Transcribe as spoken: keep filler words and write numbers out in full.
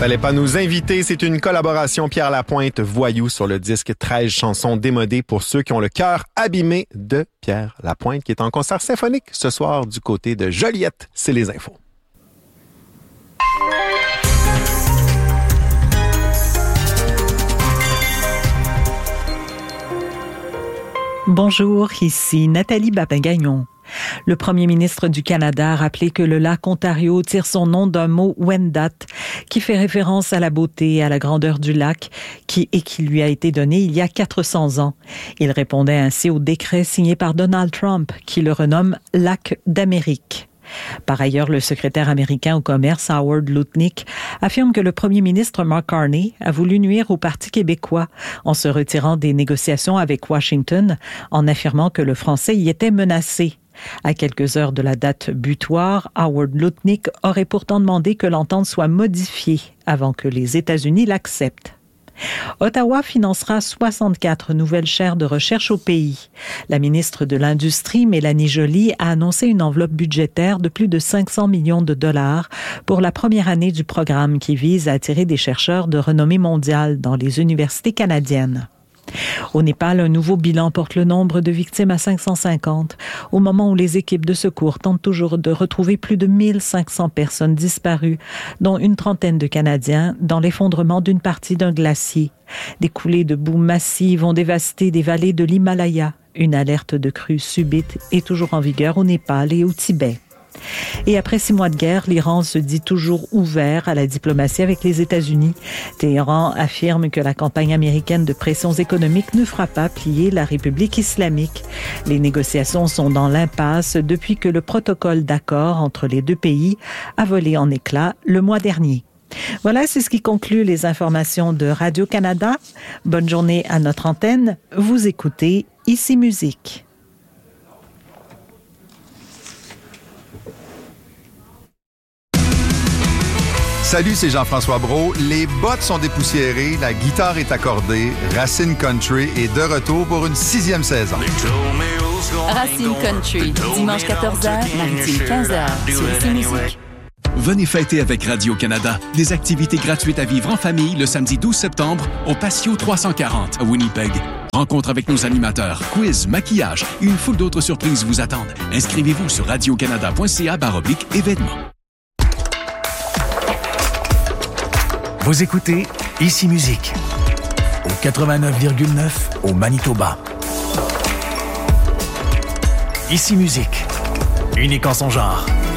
Fallait pas nous inviter, c'est une collaboration Pierre Lapointe Voyou sur le disque treize chansons démodées pour ceux qui ont le cœur abîmé de Pierre Lapointe qui est en concert symphonique ce soir du côté de Joliette. C'est les infos. Bonjour, ici Nathalie Babin-Gagnon. Le premier ministre du Canada a rappelé que le lac Ontario tire son nom d'un mot Wendat, qui fait référence à la beauté et à la grandeur du lac, qui, et qui lui a été donné il y a quatre cents ans. Il répondait ainsi au décret signé par Donald Trump, qui le renomme Lac d'Amérique. Par ailleurs, le secrétaire américain au commerce, Howard Lutnick, affirme que le premier ministre Mark Carney a voulu nuire au Parti québécois en se retirant des négociations avec Washington, en affirmant que le français y était menacé. À quelques heures de la date butoir, Howard Lutnick aurait pourtant demandé que l'entente soit modifiée avant que les États-Unis l'acceptent. Ottawa financera soixante-quatre nouvelles chaires de recherche au pays. La ministre de l'Industrie, Mélanie Joly, a annoncé une enveloppe budgétaire de plus de cinq cents millions de dollars pour la première année du programme qui vise à attirer des chercheurs de renommée mondiale dans les universités canadiennes. Au Népal, un nouveau bilan porte le nombre de victimes à cinq cent cinquante, au moment où les équipes de secours tentent toujours de retrouver plus de mille cinq cents personnes disparues, dont une trentaine de Canadiens, dans l'effondrement d'une partie d'un glacier. Des coulées de boue massives ont dévasté des vallées de l'Himalaya. Une alerte de crue subite est toujours en vigueur au Népal et au Tibet. Et après six mois de guerre, l'Iran se dit toujours ouvert à la diplomatie avec les États-Unis. Téhéran affirme que la campagne américaine de pressions économiques ne fera pas plier la République islamique. Les négociations sont dans l'impasse depuis que le protocole d'accord entre les deux pays a volé en éclats le mois dernier. Voilà, c'est ce qui conclut les informations de Radio-Canada. Bonne journée à notre antenne. Vous écoutez Ici Musique. Salut, c'est Jean-François Brault. Les bottes sont dépoussiérées, la guitare est accordée, Racine Country est de retour pour une sixième saison. Racine Country, dimanche quatorze heures, mardi quinze heures, sur Ici Musique. Venez fêter avec Radio-Canada des activités gratuites à vivre en famille le samedi douze septembre au Patio trois cent quarante à Winnipeg. Rencontre avec nos animateurs, quiz, maquillage et une foule d'autres surprises vous attendent. Inscrivez-vous sur radiocanada.ca barre oblique événements. Vous écoutez Ici Musique, au quatre-vingt-neuf virgule neuf au Manitoba. Ici Musique, unique en son genre.